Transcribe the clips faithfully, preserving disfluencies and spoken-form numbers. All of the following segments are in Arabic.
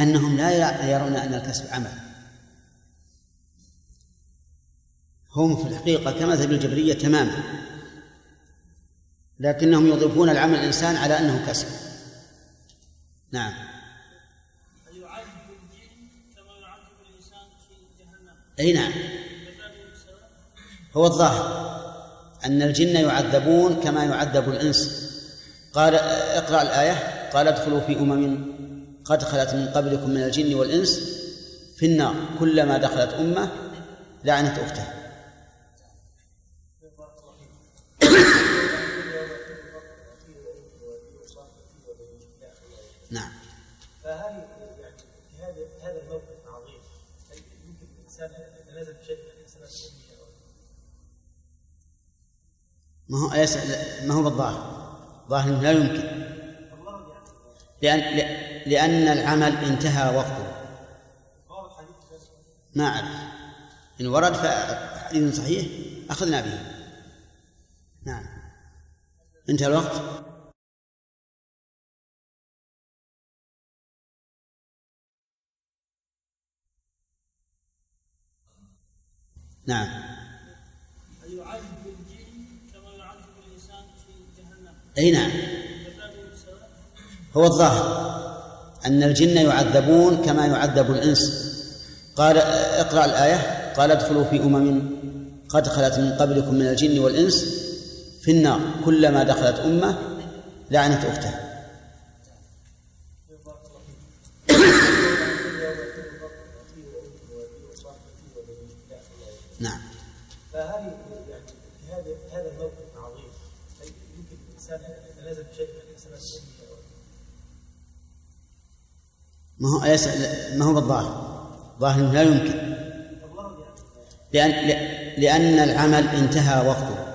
أنهم لا يرون أن الكسب عمل، هم في الحقيقة كمذهب الجبرية تماما، لكنهم يضيفون العمل الإنسان على أنه كسب. نعم. يعذب الجن كما يعذب الإنسان في جهنم. أي نعم، هو الظاهر أن الجن يعذبون كما يعذب الإنس. قال اقرأ الآية، قال ادخلوا في أمم قد خلت من قبلكم من الجن والإنس في النار كلما دخلت أمة لعنت أختها. نعم. فهل يعني في هذا هذا الموقف العظيم هل يمكن الإنسان يتنازل بشيء من الحسنات؟ ما هو ما هو بالظاهر، ظاهر لا يمكن، لأن لأن العمل انتهى وقته. ما أعرف إن ورد فحديث صحيح أخذنا به. نعم، انتهى الوقت. نعم. يعذب الجن كما يعذب الإنسان في جهنم. أي نعم، هو الظاهر أن الجن يعذبون كما يعذب الإنس. قال اقرأ الآية، قال ادخلوا في أمم قد خلت من قبلكم من الجن والإنس في النار كلما دخلت أمة لعنت أختها. نعم. فهل يعني في هذا هذا الموقف العظيم هل يمكن الإنسان يتنازل بشيء من الحسنات؟ ما هو ما هو بالظاهر، ظاهر لا يمكن، لأن لأن العمل انتهى وقته.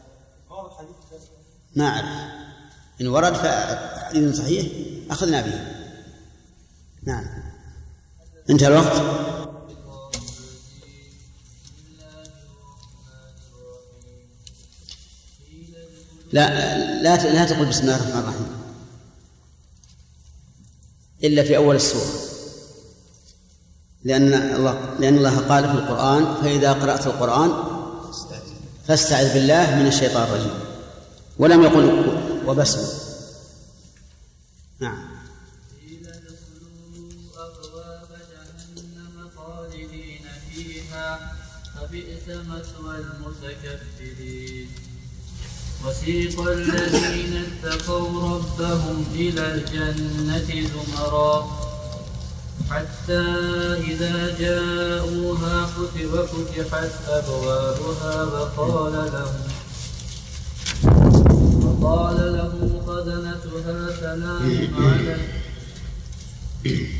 ما أعرف إن ورد فحديث صحيح أخذنا به. نعم، انتهى الوقت. لا لا لا تقل بسم الله الرحمن الرحيم إلا في أول السورة، لأن الله لأن الله قال في القرآن: فإذا قرأت القرآن فاستعذ بالله من الشيطان الرجيم، ولم يقل وبسم. نعم. أبواب جهنم خالدين فيها فبئس مثوى المتكبرين. وسيق الذين اتقوا ربهم إلى الجنة زمرا حتى إذا جاءوها وفتحت أبوابها وقال لهم وقال لهم خزنتها سلام عليكم